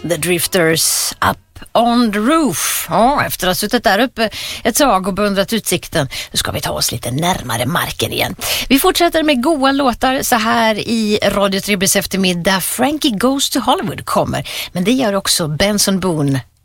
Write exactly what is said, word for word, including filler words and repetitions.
The Drifters, Up on the Roof. Ja, efter att ha suttit där uppe ett tag och beundrat utsikten, nu ska vi ta oss lite närmare marken igen. Vi fortsätter med goa låtar så här i Radio Trebys eftermiddag. Frankie Goes to Hollywood kommer, men det gör också Benson Boone